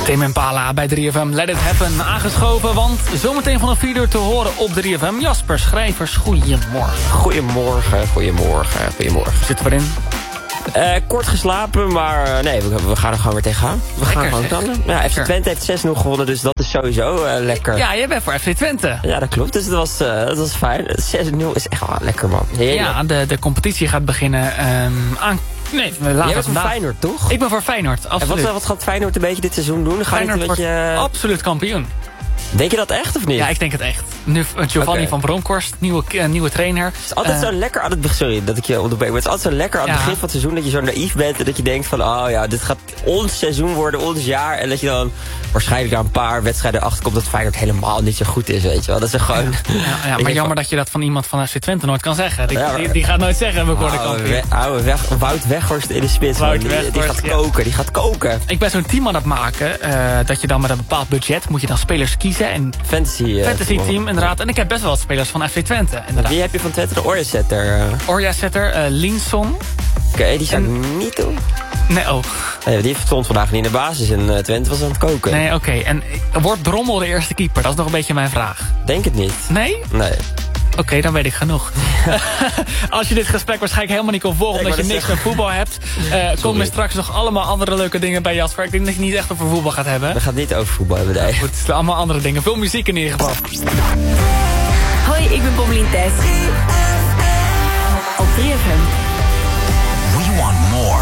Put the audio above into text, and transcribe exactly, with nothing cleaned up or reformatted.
Tame Impala bij drie F M, Let It Happen, aangeschoven. Want zometeen vanaf vier uur te horen op drie F M. Jasper Schrijvers, goeiemorgen. Goedemorgen, goedemorgen, goedemorgen. Zitten we erin? Uh, kort geslapen, maar uh, nee, we, we gaan er gewoon weer tegenaan. We gaan lekker, gewoon knallen. Ja, F C Twente heeft zes nul gewonnen, dus dat is sowieso uh, lekker. Ja, jij bent voor F C Twente. Ja, dat klopt, dus dat was, uh, dat was fijn. zes nul is echt wel lekker, man. Heerlijk. Ja, de, de competitie gaat beginnen um, aan... Nee, we laten Jij bent voor vandaag... Feyenoord, toch? Ik ben voor Feyenoord, absoluut. En wat, wat gaat Feyenoord een beetje dit seizoen doen? Gaat Feyenoord een beetje... wordt absoluut kampioen. Denk je dat echt, of niet? Ja, ik denk het echt. Nu Giovanni okay. van Bronckhorst, nieuwe, uh, nieuwe trainer. Het is altijd uh, zo lekker aan het begin. Sorry dat ik je onderbreek. Maar het is altijd zo lekker aan het ja. begin van het seizoen dat je zo naïef bent. En dat je denkt van, oh ja, dit gaat ons seizoen worden, ons jaar. En dat je dan waarschijnlijk na een paar wedstrijden achterkomt dat Feyenoord helemaal niet zo goed is, weet je wel. Dat is gewoon... Ja, ja, ja maar jammer van, dat je dat van iemand van F C Twente nooit kan zeggen. Die, ja, maar, die, die gaat nooit zeggen, we worden kampioen. Oude weg, Wout Weghorst in de spits. Wout die, Weghorst, die gaat ja. koken, die gaat koken. Ik ben zo'n team aan het maken, uh, dat je dan met een bepaald budget moet je dan spelers kiezen. En Fantasy, uh, Fantasy team, inderdaad. En ik heb best wel wat spelers van F C Twente, inderdaad. Wie heb je van Twente? De Orja-setter? Uh. Orja-setter, uh, Linson. Oké, okay, die zou ik niet doen. Nee, oh. Nee, die stond vandaag niet in de basis en uh, Twente was aan het koken. Nee, oké. Okay. En wordt Drommel de eerste keeper? Dat is nog een beetje mijn vraag. Denk het niet. Nee? Nee. Oké, okay, dan weet ik genoeg. Als je dit gesprek waarschijnlijk helemaal niet kon volgen... omdat je niks met voetbal hebt... Uh, komen er straks nog allemaal andere leuke dingen bij Jasper. Ik denk dat je niet echt over voetbal gaat hebben. We gaan het niet over voetbal hebben, nee. Goed, het zijn allemaal andere dingen. Veel muziek in ieder geval. Hoi, ik ben Pommelien Thijs. Op drie F M.